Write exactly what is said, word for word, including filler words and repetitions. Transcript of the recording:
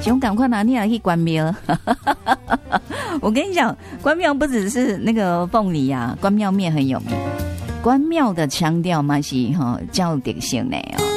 熊赶快拿你来去关庙。我跟你讲，关庙不只是那个凤梨啊，关庙面很有名。关庙的腔调嘛是哈较典型的哦。